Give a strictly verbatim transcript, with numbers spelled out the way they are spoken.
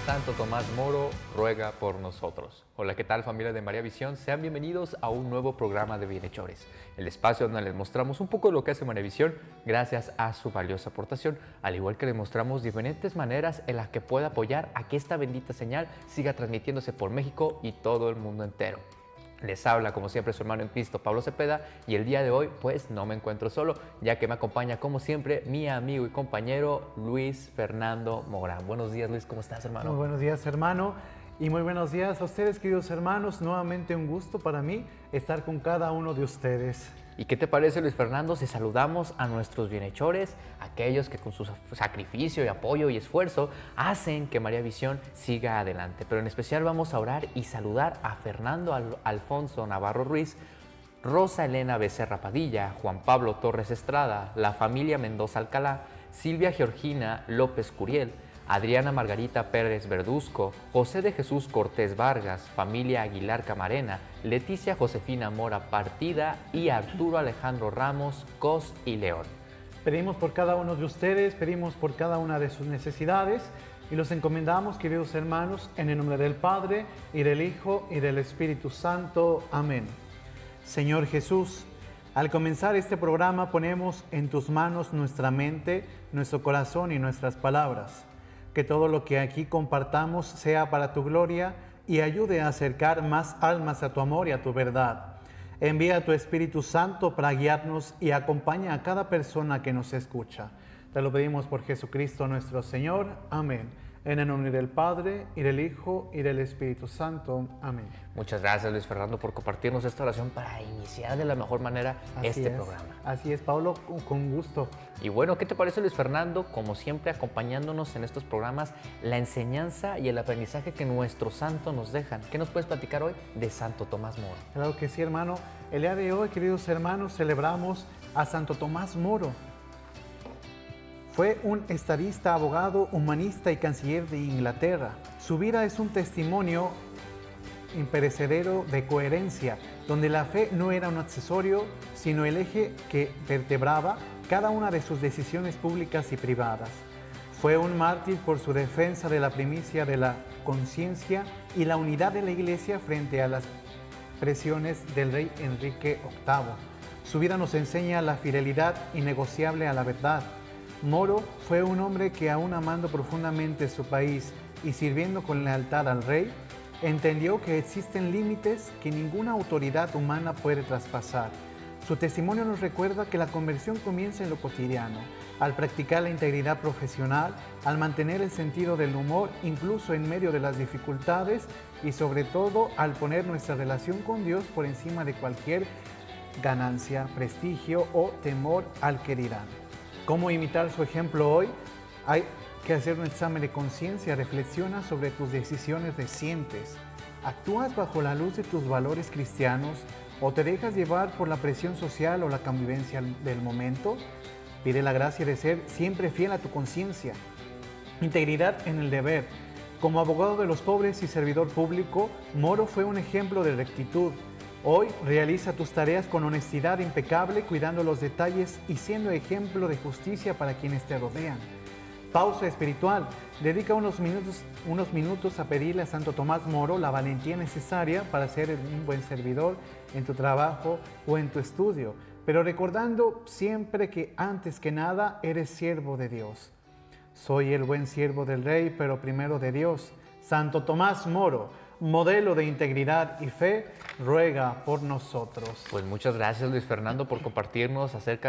Santo Tomás Moro ruega por nosotros. Hola, ¿qué tal, familia de María Visión? Sean bienvenidos a un nuevo programa de Bienhechores, el espacio donde les mostramos un poco de lo que hace María Visión gracias a su valiosa aportación, al igual que les mostramos diferentes maneras en las que puede apoyar a que esta bendita señal siga transmitiéndose por México y todo el mundo entero. Les habla, como siempre, su hermano en Cristo, Pablo Cepeda, y el día de hoy, pues, no me encuentro solo, ya que me acompaña, como siempre, mi amigo y compañero Luis Fernando Morán. Buenos días, Luis, ¿cómo estás, hermano? Muy buenos días, hermano, y muy buenos días a ustedes, queridos hermanos. Nuevamente un gusto para mí estar con cada uno de ustedes. ¿Y qué te parece, Luis Fernando, si saludamos a nuestros bienhechores, aquellos que con su sacrificio y apoyo y esfuerzo hacen que María Visión siga adelante? Pero en especial vamos a orar y saludar a Fernando Al- Alfonso Navarro Ruiz, Rosa Elena Becerra Padilla, Juan Pablo Torres Estrada, la familia Mendoza Alcalá, Silvia Georgina López Curiel, Adriana Margarita Pérez Verduzco, José de Jesús Cortés Vargas, familia Aguilar Camarena, Leticia Josefina Mora Partida y Arturo Alejandro Ramos Cos y León. Pedimos por cada uno de ustedes, pedimos por cada una de sus necesidades y los encomendamos, queridos hermanos, en el nombre del Padre, y del Hijo, y del Espíritu Santo. Amén. Señor Jesús, al comenzar este programa ponemos en tus manos nuestra mente, nuestro corazón y nuestras palabras. Que todo lo que aquí compartamos sea para tu gloria y ayude a acercar más almas a tu amor y a tu verdad. Envía a tu Espíritu Santo para guiarnos y acompaña a cada persona que nos escucha. Te lo pedimos por Jesucristo nuestro Señor. Amén. En el nombre del Padre, y del Hijo, y del Espíritu Santo. Amén. Muchas gracias, Luis Fernando, por compartirnos esta oración para iniciar de la mejor manera Así este es. programa. Así es, Pablo, con gusto. Y bueno, ¿qué te parece, Luis Fernando? Como siempre, acompañándonos en estos programas, la enseñanza y el aprendizaje que nuestros santos nos dejan. ¿Qué nos puedes platicar hoy de Santo Tomás Moro? Claro que sí, hermano. El día de hoy, queridos hermanos, celebramos a Santo Tomás Moro. Fue un estadista, abogado, humanista y canciller de Inglaterra. Su vida es un testimonio imperecedero de coherencia, donde la fe no era un accesorio, sino el eje que vertebraba cada una de sus decisiones públicas y privadas. Fue un mártir por su defensa de la primicia de la conciencia y la unidad de la Iglesia frente a las presiones del rey Enrique octavo. Su vida nos enseña la fidelidad innegociable a la verdad. Moro fue un hombre que, aún amando profundamente su país y sirviendo con lealtad al rey, entendió que existen límites que ninguna autoridad humana puede traspasar. Su testimonio nos recuerda que la conversión comienza en lo cotidiano, al practicar la integridad profesional, al mantener el sentido del humor incluso en medio de las dificultades y sobre todo al poner nuestra relación con Dios por encima de cualquier ganancia, prestigio o temor al que dirán. ¿Cómo imitar su ejemplo hoy? Hay que hacer un examen de conciencia. Reflexiona sobre tus decisiones recientes. ¿Actúas bajo la luz de tus valores cristianos o te dejas llevar por la presión social o la convivencia del momento? Pide la gracia de ser siempre fiel a tu conciencia. Integridad en el deber. Como abogado de los pobres y servidor público, Moro fue un ejemplo de rectitud. Hoy realiza tus tareas con honestidad impecable, cuidando los detalles y siendo ejemplo de justicia para quienes te rodean. Pausa espiritual. Dedica unos minutos, unos minutos a pedirle a Santo Tomás Moro la valentía necesaria para ser un buen servidor en tu trabajo o en tu estudio, pero recordando siempre que antes que nada eres siervo de Dios. Soy el buen siervo del Rey, pero primero de Dios. Santo Tomás Moro, modelo de integridad y fe, ruega por nosotros. Pues muchas gracias, Luis Fernando, por compartirnos acerca